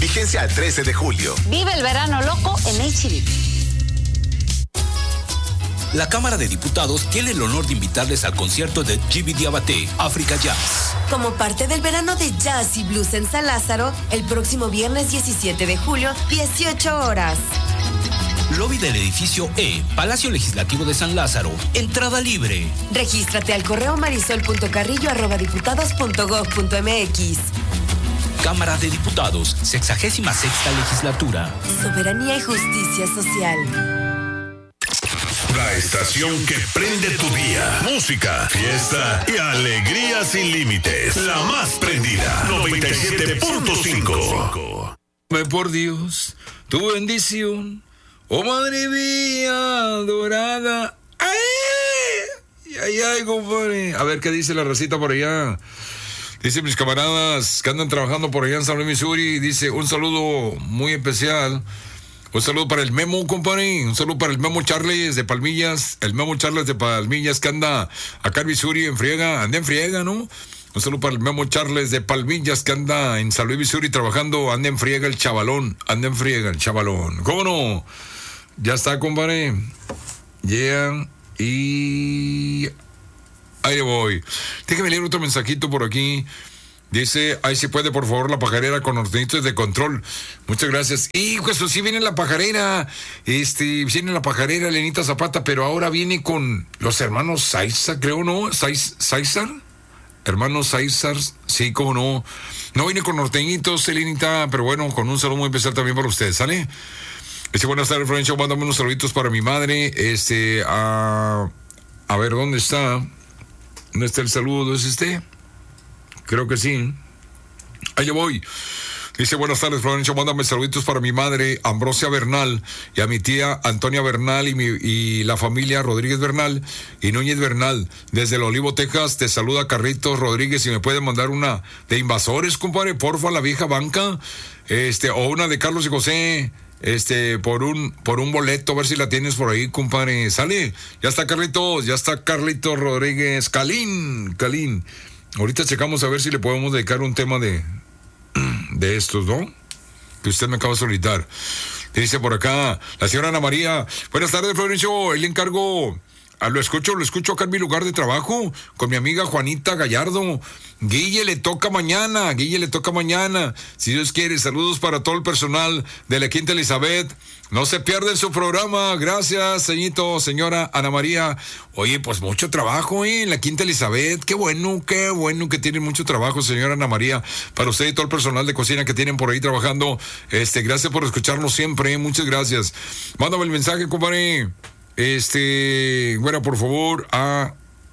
Vigencia al 13 de julio. Vive el verano loco en H-E-B. La Cámara de Diputados tiene el honor de invitarles al concierto de Djiby Diabaté, África Jazz. Como parte del verano de jazz y blues en San Lázaro, el próximo viernes 17 de julio, 18 horas. Lobby del edificio E, Palacio Legislativo de San Lázaro. Entrada libre. Regístrate al correo marisol.carrillo@diputados.gov.mx. Cámara de Diputados, 66ª legislatura. Soberanía y justicia social. La estación que prende tu día. Música, fiesta y alegría sin límites. La más prendida. 97.5. Por Dios, tu bendición. Oh, madre mía, dorada. ¡Ay! ¡Ay, ay, compadre! A ver qué dice la racita por allá. Dice mis camaradas que andan trabajando por allá en San Luis, Missouri. Dice un saludo muy especial. Un saludo para el Memo, compadre. Un saludo para el Memo Charles de Palmillas. El Memo Charles de Palmillas que anda acá en Missouri en friega. Anda en friega, ¿no? Un saludo para el Memo Charles de Palmillas que anda en San Luis, Missouri trabajando. Anda en friega el chavalón. Anda en friega el chavalón. ¿Cómo no? Ya está, compadre. Yeah. Y ahí le voy. Déjame leer otro mensajito por aquí. Dice, ahí si puede, por favor, la pajarera con norteñitos de control. Muchas gracias. Hijo, eso sí viene la pajarera. Viene la pajarera, Lenita Zapata, pero ahora viene con los hermanos Sáizar, creo, ¿no? ¿Sáizar? Hermanos Sáizar, sí, cómo no. No viene con norteñitos, Lenita, pero bueno, con un saludo muy especial también para ustedes, ¿sale? Buenas tardes, Florencio, mándame unos saluditos para mi madre. A ver, ¿dónde está? ¿Dónde está el saludo? ¿Es este? Creo que sí. Ahí le voy. Dice, buenas tardes, Florencio, mándame saluditos para mi madre, Ambrosia Bernal, y a mi tía Antonia Bernal y la familia Rodríguez Bernal y Núñez Bernal. Desde el Olivo, Texas, te saluda Carlitos Rodríguez, y me puede mandar una de Invasores, compadre, porfa, la vieja banca, o una de Carlos y José, por un boleto, a ver si la tienes por ahí, compadre. Sale, ya está Carlitos Rodríguez, Calín. Ahorita checamos a ver si le podemos dedicar un tema de estos, ¿no? Que usted me acaba de solicitar. Dice por acá, la señora Ana María. Buenas tardes, Florencio. Ahí le encargo. Lo escucho acá en mi lugar de trabajo con mi amiga Juanita Gallardo. Guille le toca mañana. Si Dios quiere, saludos para todo el personal de la Quinta Elizabeth. No se pierden su programa. Gracias, señora Ana María. Oye, pues mucho trabajo, en la Quinta Elizabeth. Qué bueno que tienen mucho trabajo, señora Ana María. Para usted y todo el personal de cocina que tienen por ahí trabajando. Gracias por escucharnos siempre. Muchas gracias. Mándame el mensaje, compadre. Bueno, por favor, a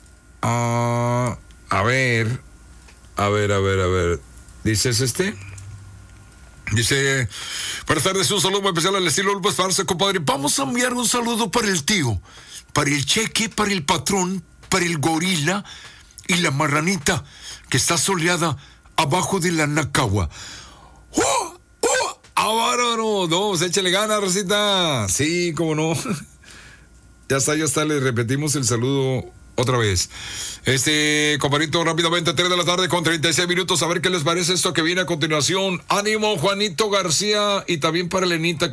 ver. ¿Dices Dice, buenas tardes, un saludo muy especial al estilo López Farsa, compadre. Vamos a enviar un saludo para el tío, para el Cheque, para el patrón, para el gorila y la marranita que está soleada abajo de la Nacagua. ¡Bárbaro! No, pues échale ganas, Rosita. Sí, cómo no. Ya está, le repetimos el saludo otra vez. Compadrito, rápidamente, 3 de la tarde con 36 minutos, a ver qué les parece esto que viene a continuación. Ánimo, Juanito García, y también para Lenita,